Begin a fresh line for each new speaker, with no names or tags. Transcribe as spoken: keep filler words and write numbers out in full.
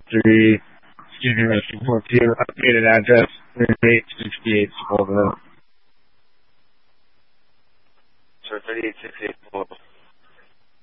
three, excuse me, Mission four two, updated address, thirty-eight sixty-eight Schoolville.
So thirty-eight sixty-eight Schoolville.